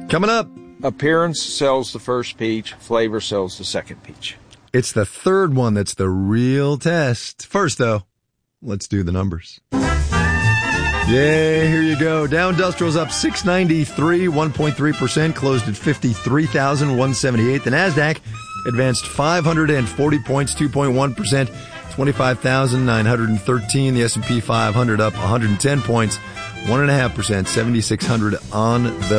Coming up. Appearance sells the first peach. Flavor sells the second peach. It's the third one that's the real test. First, though, let's do the numbers. Yeah, here you go. Dow Industrial's up 693, 1.3%, closed at 53,178. The NASDAQ advanced 540 points, 2.1%, 25,913. The S&P 500 up 110 points, 1.5%, 7,600 on the